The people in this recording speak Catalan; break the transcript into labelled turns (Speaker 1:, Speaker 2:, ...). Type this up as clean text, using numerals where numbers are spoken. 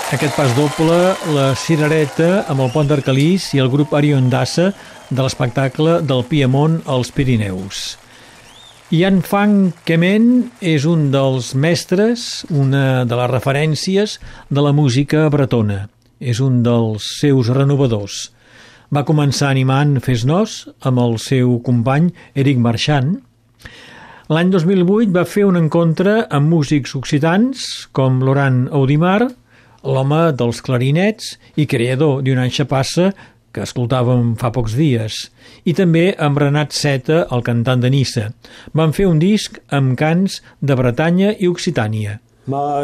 Speaker 1: Aquest pas doble, la cirereta amb el Pont d'Arcalís i el grup Arion Dassa de l'espectacle del Piemont als Pirineus. Jan van Kement és un dels mestres, una de les referències de la música bretona. És un dels seus renovadors. Va començar animant Fes Nos amb el seu company Eric Marchand. L'any 2008 va fer un encontre amb músics occitans com Laurent Audimar, l'home dels clarinets i creador d'Una Anxa Passa, que escoltàvem fa pocs dies, i també amb Renat Seta, el cantant de Niça. Van fer un disc amb cants de Bretanya i Occitània.